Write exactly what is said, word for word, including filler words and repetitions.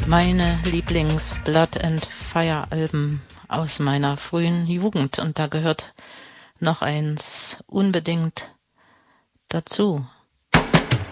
Meine Lieblings-Blood and Fire-Alben aus meiner frühen Jugend. Und da gehört noch eins unbedingt dazu.